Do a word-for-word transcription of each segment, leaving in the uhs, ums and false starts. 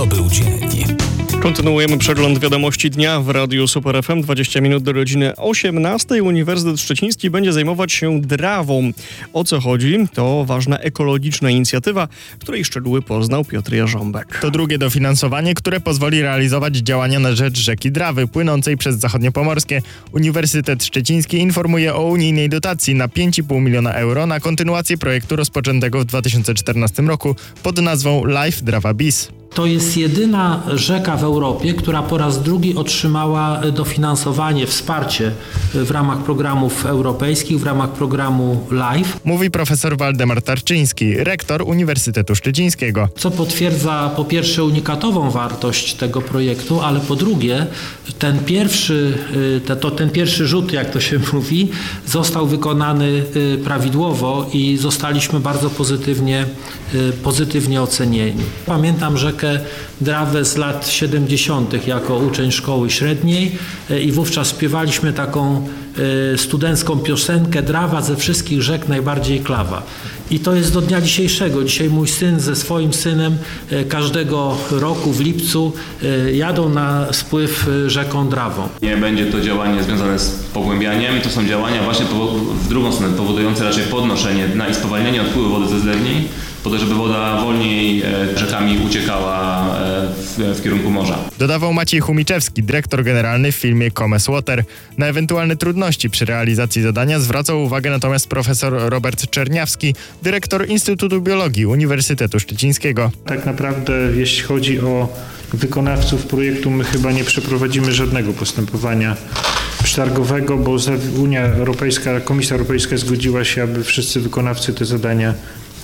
To był dzień. Kontynuujemy przegląd wiadomości dnia w Radiu Super F M. dwadzieścia minut do godziny osiemnastej. Uniwersytet Szczeciński będzie zajmować się drawą. O co chodzi? To ważna ekologiczna inicjatywa, której szczegóły poznał Piotr Jarząbek. To drugie dofinansowanie, które pozwoli realizować działania na rzecz rzeki Drawy, płynącej przez Zachodniopomorskie. Uniwersytet Szczeciński informuje o unijnej dotacji na pięć i pół miliona euro na kontynuację projektu rozpoczętego w dwa tysiące czternastym roku pod nazwą Life Drava Bis. To jest jedyna rzeka w Europie, która po raz drugi otrzymała dofinansowanie, wsparcie w ramach programów europejskich, w ramach programu LIFE. Mówi profesor Waldemar Tarczyński, rektor Uniwersytetu Szczecińskiego. Co potwierdza po pierwsze unikatową wartość tego projektu, ale po drugie ten pierwszy, to ten pierwszy rzut, jak to się mówi, został wykonany prawidłowo i zostaliśmy bardzo pozytywnie, pozytywnie ocenieni. Pamiętam rzekę Drawę z lat siedemdziesiątych jako uczeń szkoły średniej i wówczas śpiewaliśmy taką studencką piosenkę Drawa ze wszystkich rzek najbardziej klawa. I to jest do dnia dzisiejszego. Dzisiaj mój syn ze swoim synem każdego roku w lipcu jadą na spływ rzeką Drawą. Nie będzie to działanie związane z pogłębianiem, to są działania właśnie w drugą stronę powodujące raczej podnoszenie dna i spowalnianie odpływu wody ze zlewni, po to, żeby woda wolniej rzekami uciekała w, w kierunku morza. Dodawał Maciej Chumiczewski, dyrektor generalny w firmie Comes Water. Na ewentualne trudności przy realizacji zadania zwracał uwagę natomiast profesor Robert Czerniawski, dyrektor Instytutu Biologii Uniwersytetu Szczecińskiego. Tak naprawdę, jeśli chodzi o wykonawców projektu, my chyba nie przeprowadzimy żadnego postępowania przetargowego, bo Unia Europejska, Komisja Europejska zgodziła się, aby wszyscy wykonawcy te zadania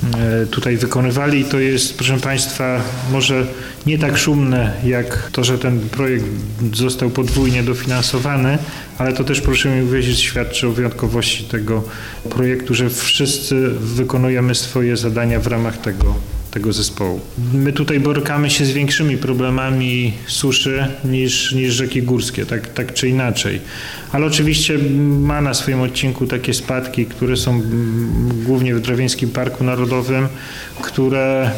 tutaj wykonywali i to jest, proszę Państwa, może nie tak szumne jak to, że ten projekt został podwójnie dofinansowany, ale to też, proszę mi uwierzyć, świadczy o wyjątkowości tego projektu, że wszyscy wykonujemy swoje zadania w ramach tego tego zespołu. My tutaj borykamy się z większymi problemami suszy niż, niż rzeki górskie, tak, tak czy inaczej. Ale oczywiście ma na swoim odcinku takie spadki, które są głównie w Drawieńskim Parku Narodowym, które,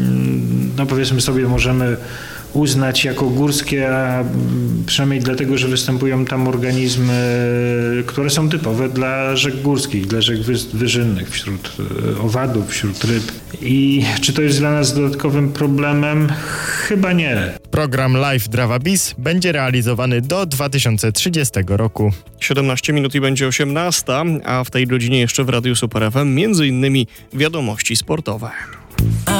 no powiedzmy sobie, możemy uznać jako górskie, a przynajmniej dlatego, że występują tam organizmy, które są typowe dla rzek górskich, dla rzek wyżynnych, wśród owadów, wśród ryb. I czy to jest dla nas dodatkowym problemem? Chyba nie. Program Life Drava Bis będzie realizowany do dwa tysiące trzydziestego roku. siedemnaście minut i będzie osiemnasta, a w tej godzinie jeszcze w Radiu Super F M między innymi wiadomości sportowe.